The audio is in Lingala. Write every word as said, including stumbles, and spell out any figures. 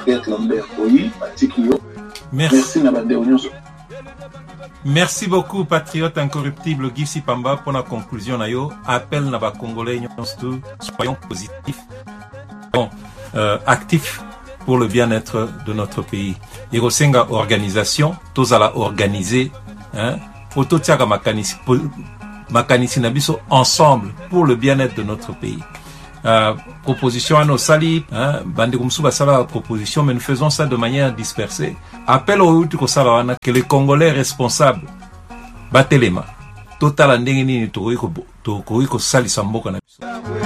Kate Lambert Boyi, Atikio. Merci Nabade Onyoso. Merci beaucoup, patriote incorruptible Gifsi Pamba, pour la conclusion. Nayo, appel Naba Congolais, soyons positifs, soyons euh, actifs pour le bien-être de notre pays. Irosenga organisation, tous à la organiser, hein, Ototiaga Makanisi, Makanisi Nabiso, ensemble pour le bien-être de notre pays. Euh, proposition à nos salis, hein, Bandikumsu Basala proposition, mais nous faisons ça de manière dispersée. Appel au Utuko Salawana que les Congolais responsables batelema total andengeni ni tokoiko tokoiko sali samboka na biso.